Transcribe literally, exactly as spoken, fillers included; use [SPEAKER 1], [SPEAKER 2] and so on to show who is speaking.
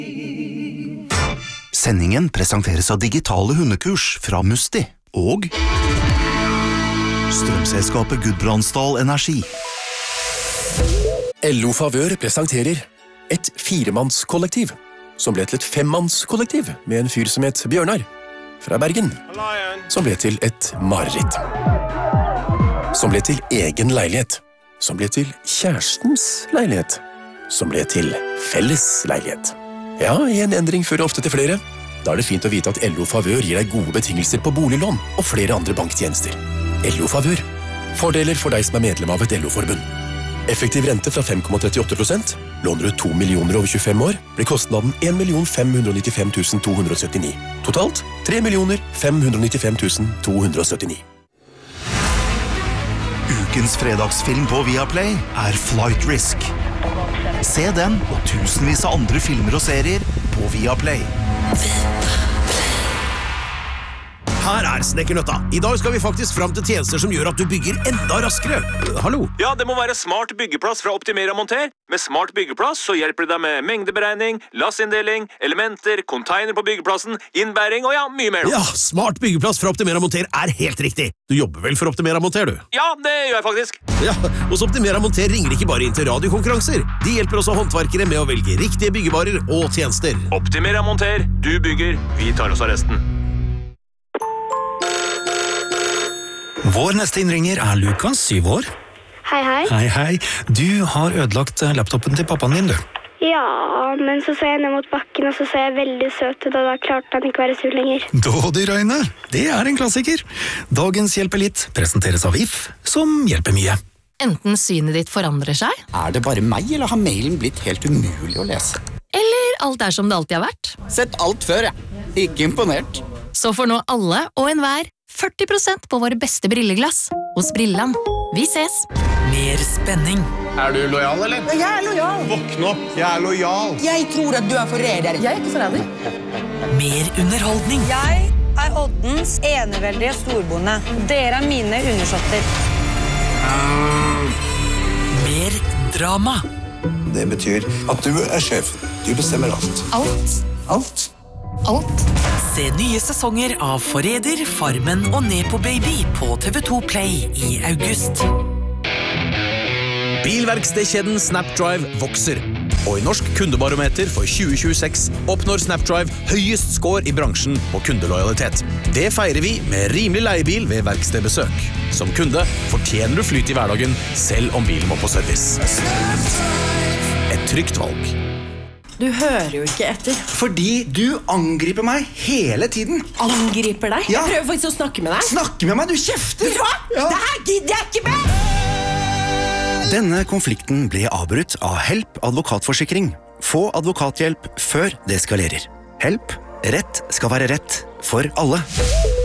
[SPEAKER 1] Sendingen presenteres av digitale hundekurs fra Musti og strømselskapet Gudbrandsdal Energi.
[SPEAKER 2] L O Favør presenterer et firemannskollektiv, som ble til et femmannskollektiv med en fyr som het Bjørnar, fra Bergen, som ble til et mareritt. Som ble til egen leilighet, som ble til kjærestens leilighet, som ble til felles leilighet. Ja, en endring fører ofte til flere. Da er det fint å vite at L O Favør gir deg gode betingelser på boliglån og flere andre banktjenester. L O Favør. Fordeler for deg som er medlem av et L O-forbund. Effektiv rente fra fem komma trettiåtte prosent. Låner du to millioner over tjuefem år, blir kostnaden en million fem hundre nittifem tusen to hundre syttini. Totalt tre millioner fem hundre nittifem tusen to hundre syttini.
[SPEAKER 1] Ukens fredagsfilm på Viaplay er Flight Risk. Se den og tusenvis av andre filmer og serier på Viaplay.
[SPEAKER 3] Her er Snekkernøtta. I dag skal vi faktisk fram til tjenester som gjør at du bygger enda raskere. Hallo?
[SPEAKER 4] Ja, det må være smart byggeplass fra Optimera Monter. Med smart byggeplass så hjelper det deg med mengdeberegning, lassinndeling, elementer, container på byggeplassen, innbæring og ja, mye mer.
[SPEAKER 3] Ja, smart byggeplass fra Optimera Monter er helt riktig. Du jobber vel for Optimera Monter, du?
[SPEAKER 4] Ja, det gjør jeg faktisk.
[SPEAKER 3] Ja, hos Optimera Monter ringer ikke bare inn til radiokonkurranser. De hjelper også håndverkere med å velge riktige byggevarer og tjenester.
[SPEAKER 4] Optimera Monter, du bygger, vi tar oss av resten.
[SPEAKER 5] Vår neste innringer er Lukas, syv år.
[SPEAKER 6] Hei, hei.
[SPEAKER 5] Hei, hei. Du har ødelagt laptopen til pappaen din, du.
[SPEAKER 6] Ja, men så så jeg ned mot bakken, og så så jeg veldig søt ut, og da klarte han ikke være sur lenger.
[SPEAKER 5] Dådyrøyne, det er en klassiker. Dagens Hjelper litt presenteres av If, som hjelper mye.
[SPEAKER 7] Enten synet ditt forandrer seg,
[SPEAKER 8] Er det bare meg, eller har mailen blitt helt umulig å lese?
[SPEAKER 7] eller alt er som det alltid har vært.
[SPEAKER 8] Sett alt før, jeg. Ikke imponert.
[SPEAKER 7] Så får nå alle og enhver førti prosent på våre beste brilleglass hos Brilland. Vi ses!
[SPEAKER 9] Mer spenning.
[SPEAKER 10] Er du lojal, eller?
[SPEAKER 11] Jeg er lojal.
[SPEAKER 10] Våkn opp, jeg er lojal.
[SPEAKER 11] Jeg tror at du er forræder. Jeg er ikke forræder.
[SPEAKER 9] Mer underholdning.
[SPEAKER 12] Jeg er Oddens eneveldige storbonde. Dere er mine undersåtter.
[SPEAKER 9] Mer drama.
[SPEAKER 13] Det betyr at du er sjef. Du bestemmer alt.
[SPEAKER 7] Alt.
[SPEAKER 13] Alt.
[SPEAKER 7] Alt.
[SPEAKER 9] Se nye sesonger av Forræder, Farmen og Nepo Baby på T V to Play i august.
[SPEAKER 3] Bilverkstedkjeden Snapdrive vokser. Og i Norsk kundebarometer for tjue tjueseks oppnår Snapdrive høyest score i bransjen på kundelojalitet. Det feirer vi med rimelig leiebil ved verkstedbesøk. Som kunde fortjener du flyt i hverdagen, selv om bilen må på service. Et trygt valg.
[SPEAKER 14] Du hører jo ikke etter.
[SPEAKER 15] Fordi du angriper meg hele tiden.
[SPEAKER 14] Angriper deg?
[SPEAKER 15] Ja.
[SPEAKER 14] Jeg prøver faktisk å snakke med deg.
[SPEAKER 15] Snakke med meg, du kjefter!
[SPEAKER 14] Vet du hva?
[SPEAKER 15] Ja.
[SPEAKER 14] Det her gidder jeg ikke med!
[SPEAKER 1] Denne konflikten ble avbrutt av Help advokatforsikring. Få advokathjelp før det eskalerer. Help. Rett skal være rett for alle.